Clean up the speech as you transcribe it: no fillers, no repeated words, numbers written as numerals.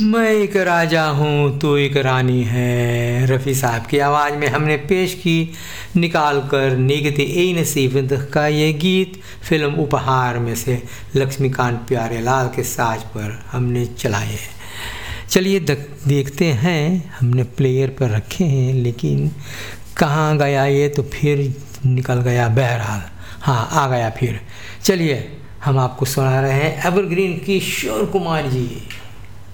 मैं एक राजा हूँ तू एक रानी है, रफ़ी साहब की आवाज़ में हमने पेश की निकाल कर निगते ए नसीब का ये गीत फिल्म उपहार में से लक्ष्मीकांत प्यारेलाल के साज पर हमने चलाए। चलिए देखते हैं, हमने प्लेयर पर रखे हैं लेकिन कहाँ गया ये, तो फिर निकल गया। बहरहाल हाँ आ गया फिर। चलिए हम आपको सुना रहे हैं एवरग्रीन किशोर कुमार जी।